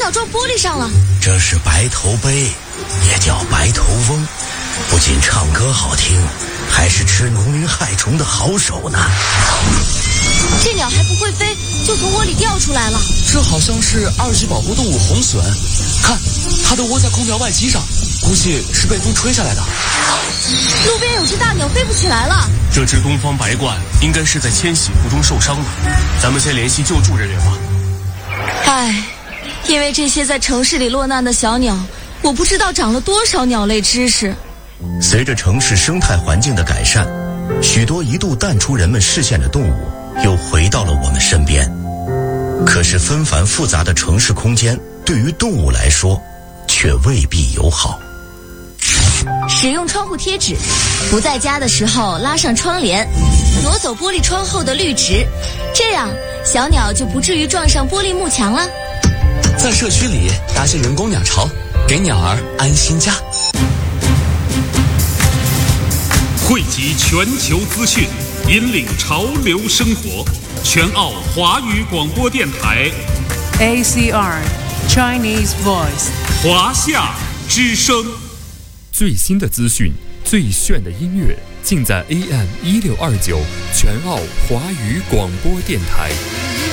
鸟撞玻璃上了。 这是白头杯，也叫白头翁，不仅唱歌好听，还是吃农民害虫的好手呢。 这鸟还不会飞，就从窝里掉出来了。 这好像是2级保护动物红隼，看，它都窝在空调外机上，估计是被风吹下来的。 路边有只大鸟飞不起来了。 这只东方白鹳应该是在迁徙途中受伤了，咱们先联系救助人员吧。 唉，因为这些在城市里落难的小鸟，我不知道长了多少鸟类知识。 随着城市生态环境的改善，许多一度淡出人们视线的动物又回到了我们身边。可是纷繁复杂的城市空间对于动物来说却未必友好。 使用窗户贴纸，不在家的时候拉上窗帘，挪走玻璃窗后的绿植，这样小鸟就不至于撞上玻璃幕墙了。 在社区里搭些人工鸟巢，给鸟儿安心家。 汇集全球资讯，引领潮流生活。全澳华语广播电台 ACR Chinese Voice 华夏之声。 最新的资讯，最炫的音乐，尽在AM1629全澳华语广播电台。